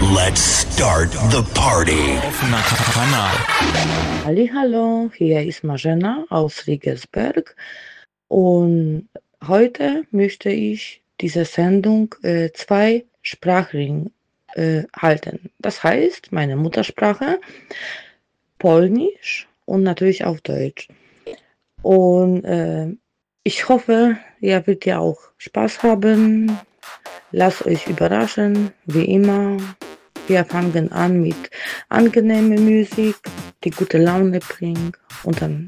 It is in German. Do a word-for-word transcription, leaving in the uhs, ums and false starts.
Let's start the party. Offener Kanal. Hallihallo, hier ist Marzena aus Rigersberg und heute möchte ich diese Sendung äh, zweisprachig äh, halten. Das heißt, meine Muttersprache, Polnisch und natürlich auf Deutsch. Und äh, ich hoffe, ihr werdet ja auch Spaß haben. Lasst euch überraschen, wie immer. Wir fangen an mit angenehmer Musik, die gute Laune bringt und dann